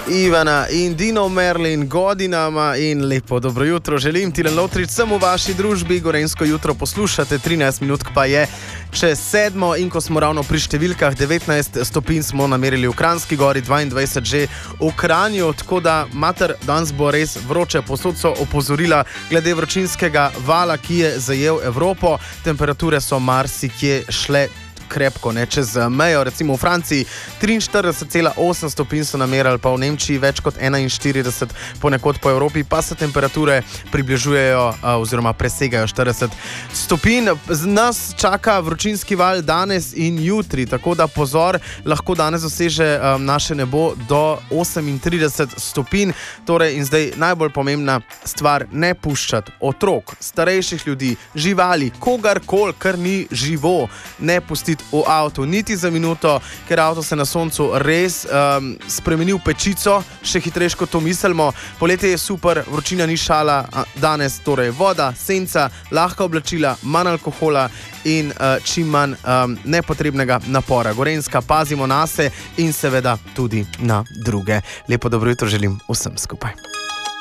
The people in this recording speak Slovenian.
Ivana in Dino, Merlin, Godinama in lepo dobro jutro. Želim Tilen Lotrič, sem v vaši družbi, Gorenjsko jutro poslušate, 13 minut pa je čez 7 in ko smo ravno pri številkah, 19 stopinj smo namerili v Kranjski gori, 22 že v Kranju, tako da mater, danes bo res vroče. Posod so opozorila glede vročinskega vala, ki je zajel Evropo. Temperature so marsikje šle krepko, ne, čez mejo, recimo v Franciji 43,8 stopinj so namerali, pa v Nemčiji več kot 41, ponekod po Evropi pa se temperature približujejo oziroma presegajo 40 stopinj. Z nas čaka vročinski val danes in jutri, tako da pozor, lahko danes doseže naše nebo do 38 stopinj. Torej in zdaj najbolj pomembna stvar, ne puščati otrok, starejših ljudi, živali, kogarkoli, kar ni živo, ne pustiti v avtu, niti za minuto, ker avto se na soncu res spremeni v pečico, še hitrejš kot to mislimo. Poletje je super, vročina ni šala, danes torej voda, senca, lahka oblačila, manj alkohola in čim manj nepotrebnega napora. Gorenjska, pazimo nase in seveda tudi na druge. Lepo dobro jutro želim vsem skupaj.